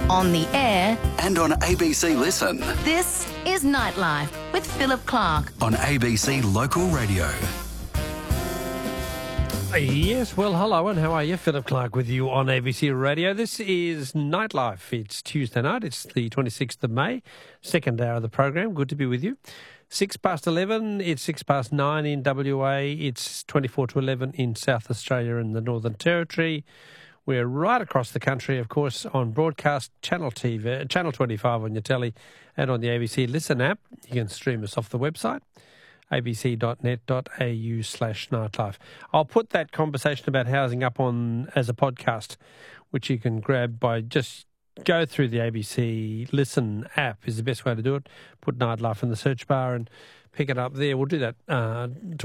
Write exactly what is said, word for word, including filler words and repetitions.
on the air, and on A B C Listen. this is Nightlife with Philip Clark. On A B C Local Radio. Yes, well, hello, and how are you? Philip Clark with you on A B C Radio. This is Nightlife. It's Tuesday night. It's the twenty-sixth of May, second hour of the program. Good to be with you. Six past eleven. It's six past nine in W A. It's twenty-four to eleven in South Australia and the Northern Territory. We're right across the country, of course, on broadcast Channel T V, Channel twenty-five on your telly, and on the A B C Listen app. You can stream us off the website, abc.net.au slash nightlife. I'll put that conversation about housing up on as a podcast, which you can grab by just go through the A B C Listen app is the best way to do it. Put Nightlife in the search bar and pick it up there. We'll do that uh,